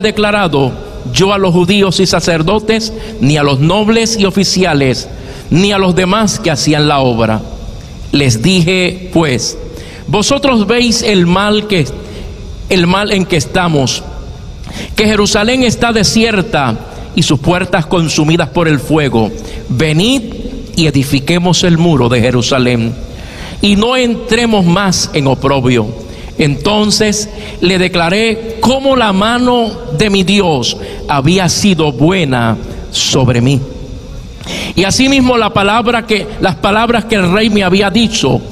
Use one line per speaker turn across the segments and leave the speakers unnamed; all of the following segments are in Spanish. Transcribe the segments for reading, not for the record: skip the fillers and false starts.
declarado yo a los judíos y sacerdotes, ni a los nobles y oficiales, ni a los demás que hacían la obra. Les dije pues: vosotros veis el mal en que estamos, que Jerusalén está desierta y sus puertas consumidas por el fuego. Venid y edifiquemos el muro de Jerusalén, y no entremos más en oprobio. Entonces le declaré cómo la mano de mi Dios había sido buena sobre mí. Y asimismo las palabras que el rey me había dicho,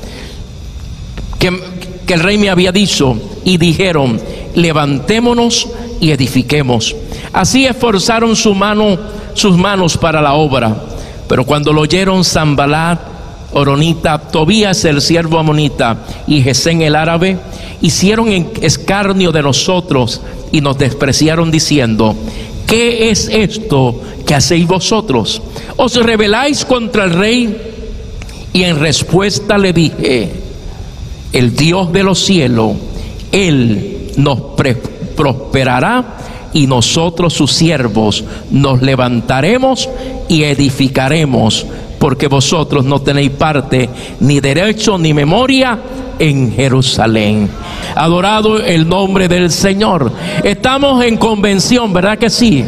que el rey me había dicho, y dijeron: levantémonos y edifiquemos. Así esforzaron sus manos para la obra. Pero cuando lo oyeron Sanballat horonita, Tobías el siervo amonita y Gesén el árabe, hicieron escarnio de nosotros y nos despreciaron diciendo: ¿qué es esto que hacéis vosotros? ¿Os rebeláis contra el rey? Y en respuesta le dije: el Dios de los cielos, Él nos prosperará, y nosotros sus siervos nos levantaremos y edificaremos, porque vosotros no tenéis parte, ni derecho, ni memoria en Jerusalén. Adorado el nombre del Señor. Estamos en convención, ¿verdad que sí?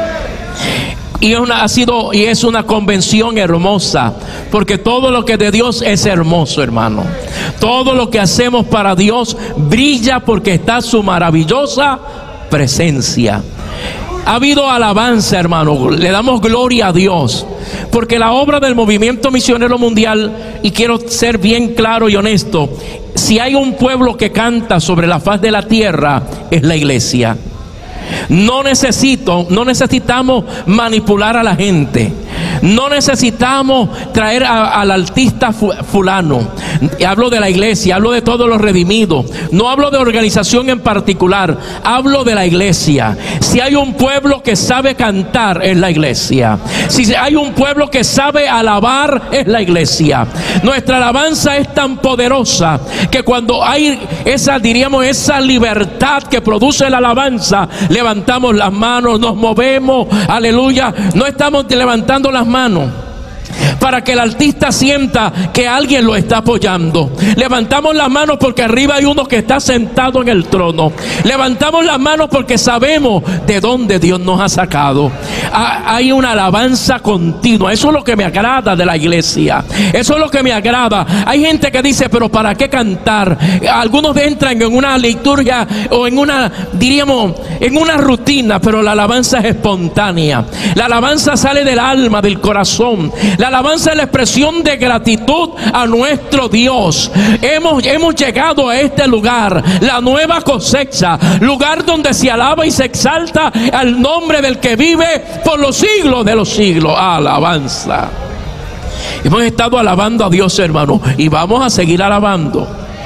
Y es una convención hermosa, porque todo lo que de Dios es hermoso, hermano. Todo lo que hacemos para Dios brilla porque está su maravillosa presencia. Ha habido alabanza, hermano. Le damos gloria a Dios, porque la obra del movimiento misionero mundial, y quiero ser bien claro y honesto, si hay un pueblo que canta sobre la faz de la tierra, es la iglesia. No necesitamos manipular a la gente. No necesitamos traer al artista fulano. Hablo de la iglesia, hablo de todos los redimidos. No hablo de organización en particular, hablo de la iglesia. Si hay un pueblo que sabe cantar, es la iglesia. Si hay un pueblo que sabe alabar, es la iglesia. Nuestra alabanza es tan poderosa que cuando hay esa libertad que produce la alabanza, levantamos las manos, nos movemos, aleluya. No estamos levantando las manos para que el artista sienta que alguien lo está apoyando. Levantamos las manos porque arriba hay uno que está sentado en el trono. Levantamos las manos porque sabemos de dónde Dios nos ha sacado. Hay una alabanza continua. Eso es lo que me agrada de la iglesia. Eso es lo que me agrada. Hay gente que dice: pero ¿para qué cantar? Algunos entran en una liturgia o en una rutina, pero la alabanza es espontánea. La alabanza sale del alma, del corazón. La alabanza es la expresión de gratitud a nuestro Dios. Hemos llegado a este lugar, la nueva cosecha, lugar donde se alaba y se exalta al nombre del que vive por los siglos de los siglos. Alabanza. Hemos estado alabando a Dios, hermano, y vamos a seguir alabando.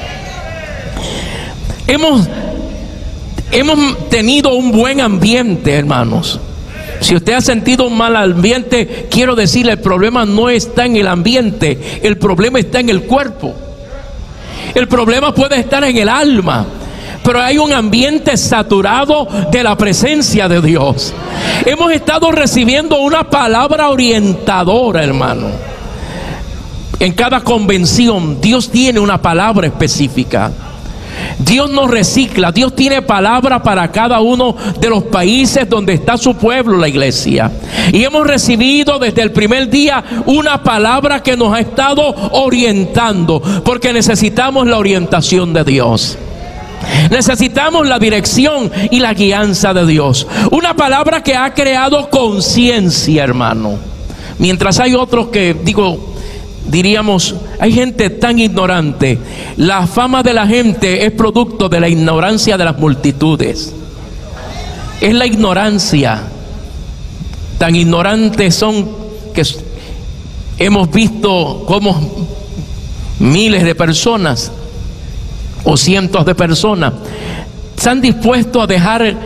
Hemos tenido un buen ambiente, hermanos. Si usted ha sentido un mal ambiente, quiero decirle: el problema no está en el ambiente, el problema está en el cuerpo. El problema puede estar en el alma, pero hay un ambiente saturado de la presencia de Dios. Hemos estado recibiendo una palabra orientadora, hermano. En cada convención Dios tiene una palabra específica. Dios nos recicla. Dios tiene palabra para cada uno de los países donde está su pueblo, la iglesia. Y hemos recibido desde el primer día una palabra que nos ha estado orientando, porque necesitamos la orientación de Dios. Necesitamos la dirección y la guianza de Dios. Una palabra que ha creado conciencia, hermano. Mientras hay otros que diríamos, hay gente tan ignorante. La fama de la gente es producto de la ignorancia de las multitudes. Es la ignorancia. Tan ignorantes son que hemos visto cómo miles de personas o cientos de personas se han dispuesto a dejar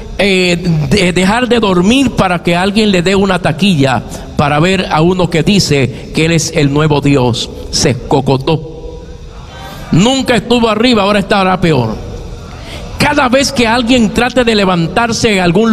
de dormir para que alguien le dé una taquilla para ver a uno que dice que él es el nuevo Dios. Se escocotó. Nunca estuvo arriba, ahora estará peor. Cada vez que alguien trate de levantarse en algún